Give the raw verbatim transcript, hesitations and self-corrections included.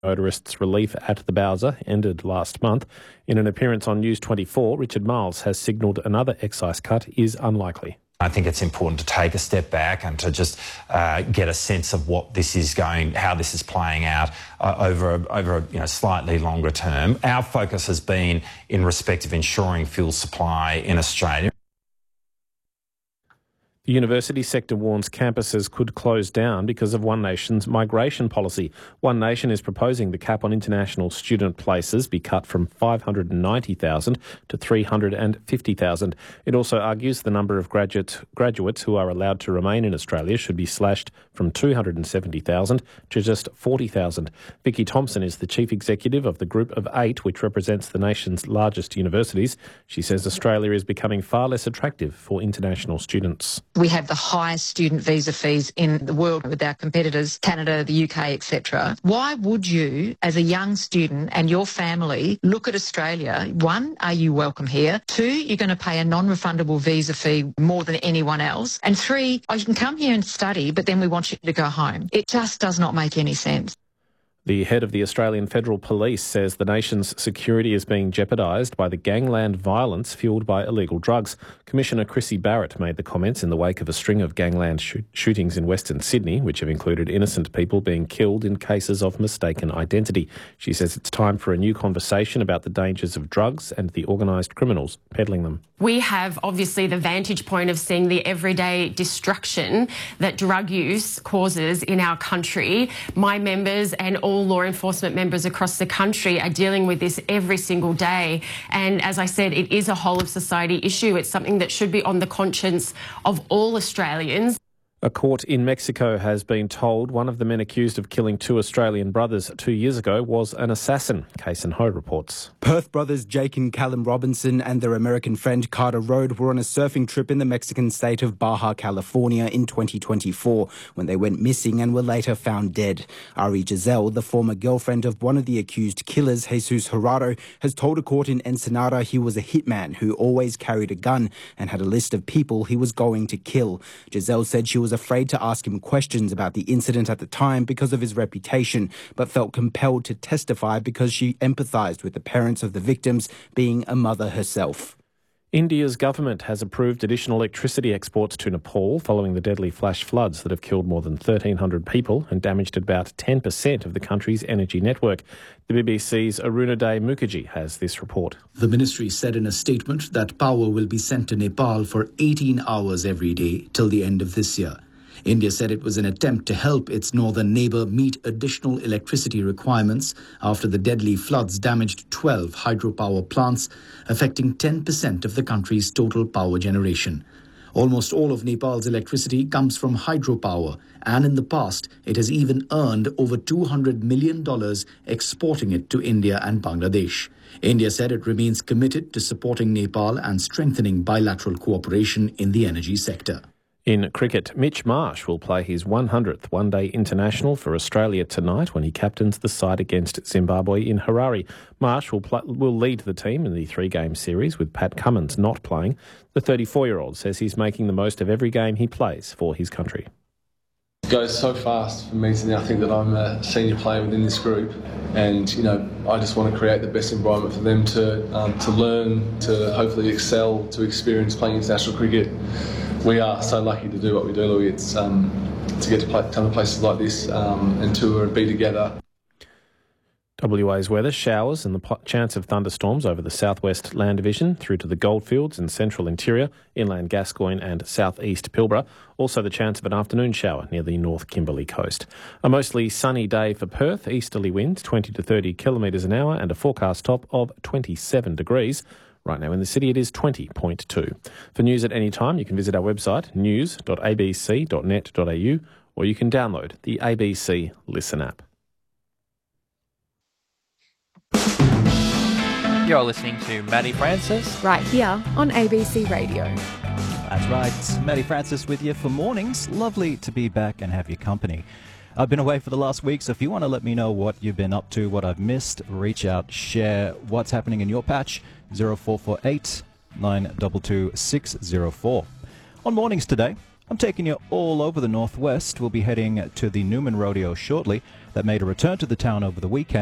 Motorists' relief at the Bowser ended last month. In an appearance on News twenty-four, Richard Miles has signalled another excise cut is unlikely. I think it's important to take a step back and to just uh, get a sense of what this is going, how this is playing out uh, over a, over a you know, slightly longer term. Our focus has been in respect of ensuring fuel supply in Australia. The university sector warns campuses could close down because of One Nation's migration policy. One Nation is proposing the cap on international student places be cut from five hundred ninety thousand to three hundred fifty thousand. It also argues the number of graduate, graduates who are allowed to remain in Australia should be slashed from two hundred seventy thousand to just forty thousand. Vicky Thompson is the chief executive of the Group of Eight, which represents the nation's largest universities. She says Australia is becoming far less attractive for international students. We have the highest student visa fees in the world with our competitors, Canada, the U K, et cetera. Why would you, as a young student and your family, look at Australia? One, are you welcome here? Two, you're going to pay a non-refundable visa fee more than anyone else. And three, oh, you can come here and study, but then we want you to go home. It just does not make any sense. The head of the Australian Federal Police says the nation's security is being jeopardised by the gangland violence fuelled by illegal drugs. Commissioner Chrissy Barrett made the comments in the wake of a string of gangland sh- shootings in Western Sydney, which have included innocent people being killed in cases of mistaken identity. She says it's time for a new conversation about the dangers of drugs and the organised criminals peddling them. We have obviously the vantage point of seeing the everyday destruction that drug use causes in our country. My members and all All law enforcement members across the country are dealing with this every single day. And as I said, it is a whole of society issue. It's something that should be on the conscience of all Australians. A court in Mexico has been told one of the men accused of killing two Australian brothers two years ago was an assassin. Kason Ho reports. Perth brothers Jake and Callum Robinson and their American friend Carter Rode were on a surfing trip in the Mexican state of Baja California in twenty twenty-four when they went missing and were later found dead. Ari Giselle, the former girlfriend of one of the accused killers, Jesus Gerardo, has told a court in Ensenada he was a hitman who always carried a gun and had a list of people he was going to kill. Giselle said she was afraid to ask him questions about the incident at the time because of his reputation, but felt compelled to testify because she empathised with the parents of the victims, being a mother herself. India's government has approved additional electricity exports to Nepal following the deadly flash floods that have killed more than thirteen hundred people and damaged about ten percent of the country's energy network. The B B C's Arunoday Mukherjee has this report. The ministry said in a statement that power will be sent to Nepal for eighteen hours every day till the end of this year. India said it was an attempt to help its northern neighbour meet additional electricity requirements after the deadly floods damaged twelve hydropower plants, affecting ten percent of the country's total power generation. Almost all of Nepal's electricity comes from hydropower, and in the past, it has even earned over two hundred million dollars exporting it to India and Bangladesh. India said it remains committed to supporting Nepal and strengthening bilateral cooperation in the energy sector. In cricket, Mitch Marsh will play his one hundredth one-day international for Australia tonight when he captains the side against Zimbabwe in Harare. Marsh will, pl- will lead the team in the three-game series with Pat Cummins not playing. The thirty-four-year-old says he's making the most of every game he plays for his country. It goes so fast for me to now think that I'm a senior player within this group, and you know I just want to create the best environment for them to um, to learn, to hopefully excel, to experience playing international cricket. We are so lucky to do what we do, Louis. It's um, to get to play, come to places like this um, and tour and be together. W A's weather, showers and the po- chance of thunderstorms over the southwest land division through to the goldfields and central interior, inland Gascoyne and southeast Pilbara. Also the chance of an afternoon shower near the North Kimberley coast. A mostly sunny day for Perth, easterly winds twenty to thirty kilometres an hour and a forecast top of twenty-seven degrees. Right now in the city it is twenty point two. For news at any time, you can visit our website news dot a b c dot net dot a u or you can download the A B C Listen app. You're listening to Maddie Francis. Right here on A B C Radio. That's right. Maddie Francis with you for mornings. Lovely to be back and have your company. I've been away for the last week, so if you want to let me know what you've been up to, what I've missed, reach out, share what's happening in your patch, zero four four eight, nine two two, six zero four. On mornings today, I'm taking you all over the northwest. We'll be heading to the Newman Rodeo shortly. That made a return to the town over the weekend.